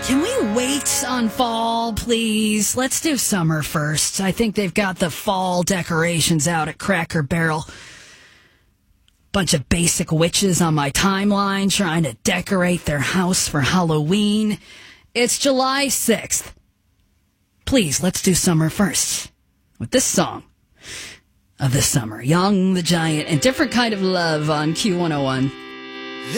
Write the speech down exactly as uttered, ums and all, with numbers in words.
Can we wait on fall, please? Let's do summer first. I think they've got the fall decorations out at Cracker Barrel. Bunch of basic witches on my timeline trying to decorate their house for Halloween. It's July sixth. Please, let's do summer first with this song of the summer. Young the Giant and Different Kind of Love on Q one oh one.